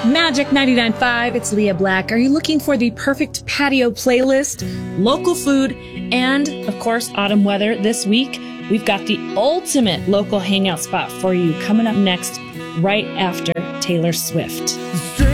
Magic 99.5, it's Leah Black. Are you looking for the perfect patio playlist, local food, and, of course, autumn weather this week? We've got the ultimate local hangout spot for you coming up next, right after Taylor Swift.